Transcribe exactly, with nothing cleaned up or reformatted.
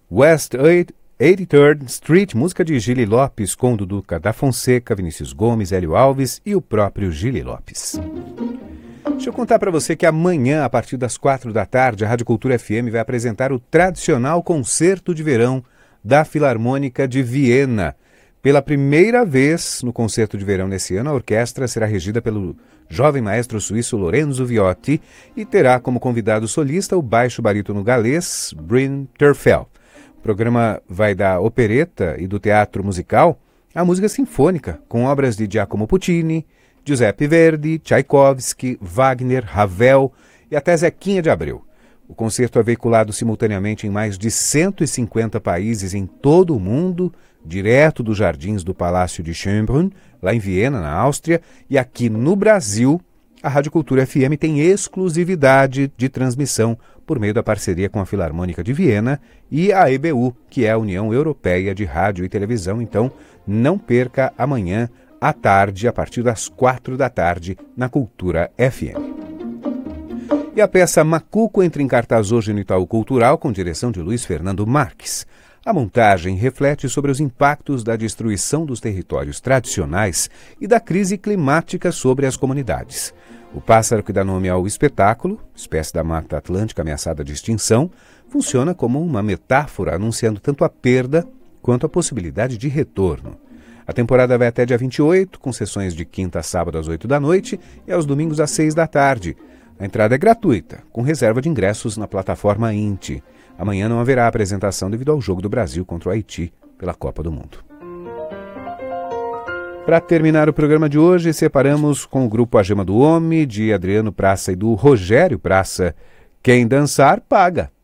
West eighty-third Street, música de Gili Lopes, com Duduca da Fonseca, Vinícius Gomes, Hélio Alves e o próprio Gili Lopes. Deixa eu contar para você que amanhã, a partir das quatro da tarde, a Rádio Cultura F M vai apresentar o tradicional concerto de verão da Filarmônica de Viena. Pela primeira vez no concerto de verão nesse ano, a orquestra será regida pelo jovem maestro suíço Lorenzo Viotti e terá como convidado solista o baixo barítono galês Bryn Terfel. O programa vai da opereta e do teatro musical à música sinfônica, com obras de Giacomo Puccini, Giuseppe Verdi, Tchaikovsky, Wagner, Ravel e até Zequinha de Abreu. O concerto é veiculado simultaneamente em mais de cento e cinquenta países em todo o mundo, direto dos jardins do Palácio de Schönbrunn, lá em Viena, na Áustria, e aqui no Brasil, a Rádio Cultura F M tem exclusividade de transmissão por meio da parceria com a Filarmônica de Viena e a E B U, que é a União Europeia de Rádio e Televisão. Então, não perca amanhã à tarde, a partir das quatro da tarde, na Cultura F M. E a peça Macuco entra em cartaz hoje no Itaú Cultural, com direção de Luiz Fernando Marques. A montagem reflete sobre os impactos da destruição dos territórios tradicionais e da crise climática sobre as comunidades. O pássaro que dá nome ao espetáculo, espécie da Mata Atlântica ameaçada de extinção, funciona como uma metáfora anunciando tanto a perda quanto a possibilidade de retorno. A temporada vai até dia vinte e oito, com sessões de quinta a sábado às oito da noite e aos domingos às seis da tarde. A entrada é gratuita, com reserva de ingressos na plataforma Inti. Amanhã não haverá apresentação devido ao jogo do Brasil contra o Haiti pela Copa do Mundo. Para terminar o programa de hoje, separamos com o grupo A Gema do Homem, de Adriano Praça e do Rogério Praça. Quem dançar, paga.